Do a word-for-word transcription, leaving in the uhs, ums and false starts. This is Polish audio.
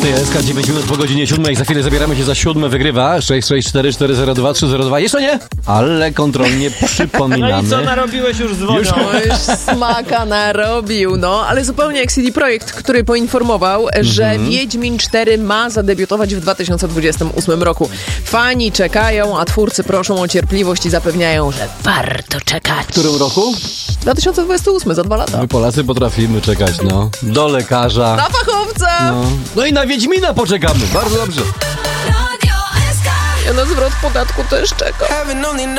dziewiątej S K, dziewięć minut po godzinie siódmej. Za chwilę zabieramy się za siódme. Wygrywa sześć sześć cztery cztery zero dwa trzy zero dwa. Jeszcze nie, ale kontrolnie przypominamy. No i co narobiłeś już dzwonią? Już- No już smaka narobił, no. Ale zupełnie jak C D Projekt, który poinformował, że Wiedźmin cztery ma zadebiutować w dwa tysiące dwudziestym ósmym roku. Fani czekają, a twórcy proszą o cierpliwość i zapewniają, że warto czekać. W którym roku? dwa tysiące dwudziesty ósmy, za dwa lata. My Polacy potrafimy czekać, no. Do lekarza. Na fachowca! No, no i na Wiedźmina poczekamy. Bardzo dobrze. Ja na zwrot podatku też czekam.